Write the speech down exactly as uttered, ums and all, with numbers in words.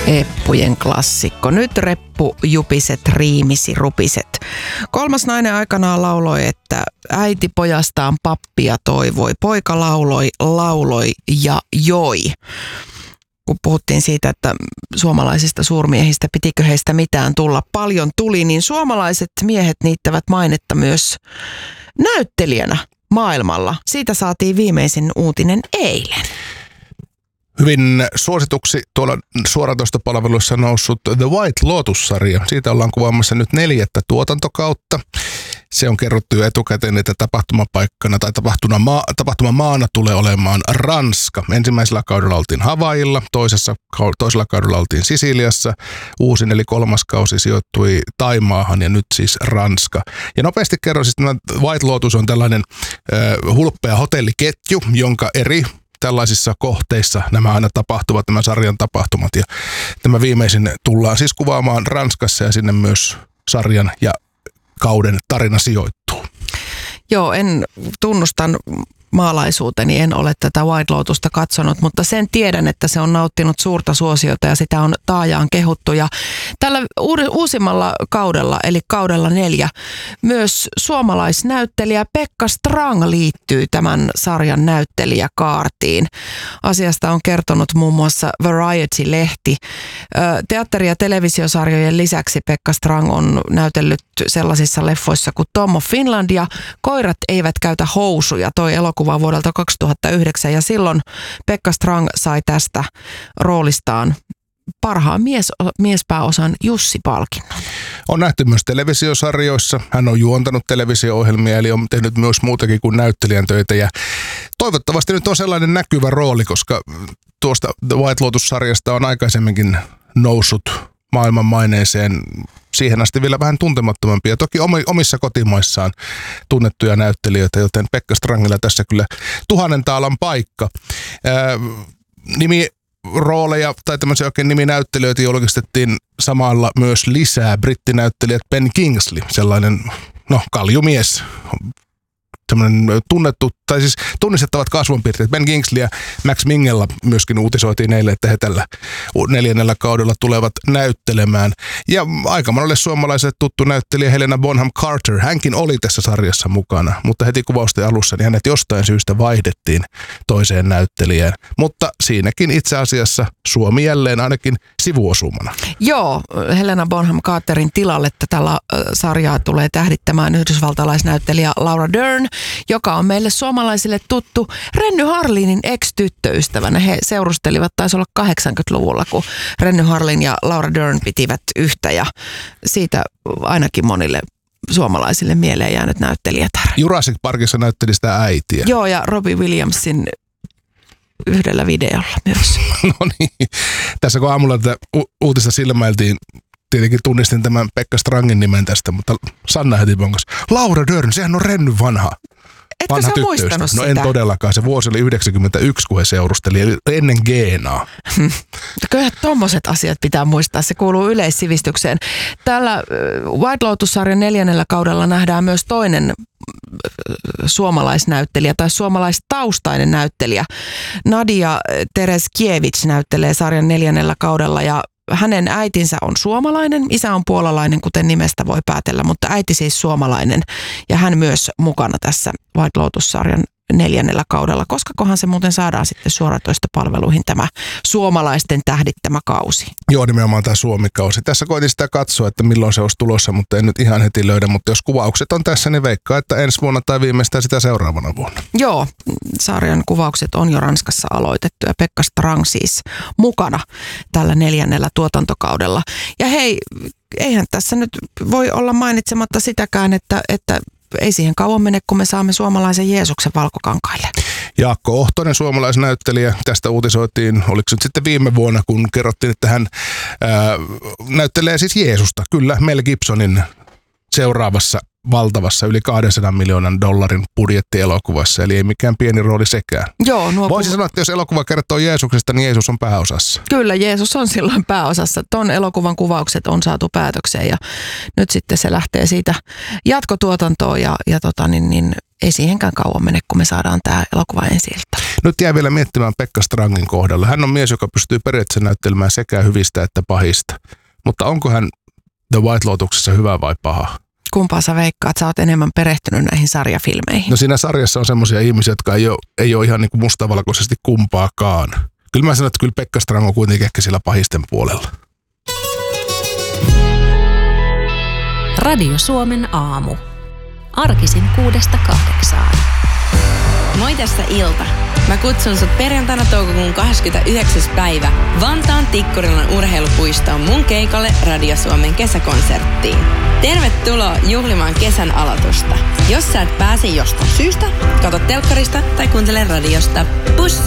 Eppujen klassikko. Nyt reppu jupiset, riimisi rupiset. Kolmas nainen aikanaan lauloi, että äiti pojastaan pappia toivoi. Poika lauloi, lauloi ja joi. Kun puhuttiin siitä, että suomalaisista suurmiehistä, pitikö heistä mitään tulla, paljon tuli, niin suomalaiset miehet niittävät mainetta myös näyttelijänä maailmalla. Siitä saatiin viimeisin uutinen eilen. Hyvin suosituksi tuolla suoratoistopalveluissa noussut The White Lotus-sarja. Siitä ollaan kuvaamassa nyt neljättä tuotantokautta. Se on kerrottu jo etukäteen, että tapahtumapaikkana tai tapahtumama, tapahtumamaana tulee olemaan Ranska. Ensimmäisellä kaudella oltiin Havailla, toisessa, toisella kaudella oltiin Sisiliassa. Uusin eli kolmas kausi sijoittui Taimaahan ja nyt siis Ranska. Ja nopeasti kerron, siis tämä White Lotus on tällainen äh, hulppea hotelliketju, jonka eri tällaisissa kohteissa nämä aina tapahtuvat, nämä sarjan tapahtumat. Ja tämä viimeisin tullaan siis kuvaamaan Ranskassa ja sinne myös sarjan ja kauden tarina sijoittuu. Joo, en tunnustan maalaisuuteni, en ole tätä White Lotusta katsonut, mutta sen tiedän, että se on nauttinut suurta suosiota ja sitä on taajaan kehuttu. Ja tällä uusimmalla kaudella, eli kaudella neljä, myös suomalaisnäyttelijä Pekka Strang liittyy tämän sarjan näyttelijäkaartiin. Asiasta on kertonut muun muassa Variety-lehti. Teatteri- ja televisiosarjojen lisäksi Pekka Strang on näytellyt sellaisissa leffoissa kuin Tom of Finland ja Koirat eivät käytä housuja, toi elokuva vuodelta kaksituhattayhdeksän, ja silloin Pekka Strang sai tästä roolistaan parhaan mies, miespääosan Jussi-palkinnon. On nähty myös televisiosarjoissa. Hän on juontanut televisio-ohjelmia, eli on tehnyt myös muutakin kuin näyttelijän töitä. Ja toivottavasti nyt on sellainen näkyvä rooli, koska tuosta The White Lotus-sarjasta on aikaisemminkin noussut maailman maineeseen siihen asti vielä vähän tuntemattomampia. Toki omissa kotimaissaan tunnettuja näyttelijöitä, joten Pekka Strangilla tässä kyllä tuhannen taalan paikka. Ää, nimirooleja tai tämmöisiä oikein niminäyttelijöitä julkistettiin samalla myös lisää. Brittinäyttelijät Ben Kingsley, sellainen no kaljumies, tämmöinen tunnettu, tai siis tunnistettavat kasvonpiirteet. Ben Kingsley ja Max Minghella myöskin uutisoitiin eilen, että he tällä neljännellä kaudella tulevat näyttelemään. Ja aika monelle suomalaiselle tuttu näyttelijä Helena Bonham Carter, hänkin oli tässä sarjassa mukana, mutta heti kuvausten alussa niin hänet jostain syystä vaihdettiin toiseen näyttelijään. Mutta siinäkin itse asiassa Suomi jälleen ainakin sivuosumana. Joo, Helena Bonham Carterin tilalle tätä sarjaa tulee tähdittämään yhdysvaltalaisnäyttelijä Laura Dern, joka on meille suomalaisille tuttu Renny Harlinin ex-tyttöystävänä. He seurustelivat, taisi olla kahdeksankymmentäluvulla, kun Renny Harlin ja Laura Dern pitivät yhtä, ja siitä ainakin monille suomalaisille mieleen jäänyt näyttelijätär. Jurassic Parkissa näytteli sitä äitiä. Joo, ja Robbie Williamsin yhdellä videolla myös. No niin. Tässä kun aamulla tätä u- uutista silmäiltiin, tietenkin tunnistin tämän Pekka Strangin nimen tästä, mutta Sanna heti bongas. Laura Dern, sehän on Renny vanha. Etkö vanha sä muistanut no sitä? En todellakaan. Se vuosi oli yhdeksänkymmentäyksi, kun he seurusteli, eli ennen Geenaa. Kyllä tommoset asiat pitää muistaa. Se kuuluu yleissivistykseen. Tällä White Lotus-sarjan neljännellä kaudella nähdään myös toinen suomalaisnäyttelijä tai suomalaistaustainen näyttelijä. Nadia Tereskiewicz näyttelee sarjan neljännellä kaudella, ja hänen äitinsä on suomalainen, isä on puolalainen, kuten nimestä voi päätellä, mutta äiti siis suomalainen, ja hän myös mukana tässä White Lotus-sarjan neljännellä kaudella. Koskakohan se muuten saadaan sitten suoratoistopalveluihin tämä suomalaisten tähdittämä kausi? Joo, nimenomaan tämä Suomi-kausi. Tässä koitin sitä katsoa, että milloin se olisi tulossa, mutta en nyt ihan heti löydä. Mutta jos kuvaukset on tässä, niin veikkaa, että ensi vuonna tai viimeistään sitä seuraavana vuonna. Joo, sarjan kuvaukset on jo Ranskassa aloitettu, ja Pekka Strang siis mukana tällä neljännellä tuotantokaudella. Ja hei, eihän tässä nyt voi olla mainitsematta sitäkään, että, että ei siihen kauan mene, kun me saamme suomalaisen Jeesuksen valkokankaille. Jaakko Ohtonen, suomalaisnäyttelijä, tästä uutisoitiin, oliko se nyt sitten viime vuonna, kun kerrottiin, että hän ää, näyttelee siis Jeesusta. Kyllä, Mel Gibsonin seuraavassa valtavassa yli kahdensadan miljoonan dollarin budjettielokuvassa, eli ei mikään pieni rooli sekään. Joo, nuo Voisin kuva... sanoa, että jos elokuva kertoo Jeesuksesta, niin Jeesus on pääosassa. Kyllä, Jeesus on silloin pääosassa. Ton elokuvan kuvaukset on saatu päätökseen, ja nyt sitten se lähtee siitä jatkotuotantoon, ja, ja tota, niin, niin, ei siihenkään kauan mene, kun me saadaan tämä elokuva ensi iltaan. Nyt jää vielä miettimään Pekka Strangin kohdalla. Hän on mies, joka pystyy periaatteessa näyttelemään sekä hyvistä että pahista. Mutta onko hän The White Lotuksessa hyvä vai paha? Kumpaa sä veikkaat? Sä oot enemmän perehtynyt näihin sarjafilmeihin. No siinä sarjassa on semmoisia ihmisiä, jotka ei ole, ei ole ihan niin kuin mustavalkoisesti kumpaakaan. Kyllä mä sanon, että kyllä Pekka Strang on kuitenkin ehkä sillä pahisten puolella. Radio Suomen aamu. Arkisin kuudesta kahdeksaan. Moi tässä Ilta. Mä kutsun sut perjantaina toukokuun kahdeskymmenesyhdeksäs päivä Vantaan Tikkurilan urheilupuistoon mun keikalle Radio Suomen kesäkonserttiin. Tervetuloa juhlimaan kesän aloitusta. Jos sä et pääse jostain syystä, kato telkkarista tai kuuntele radiosta. Pus!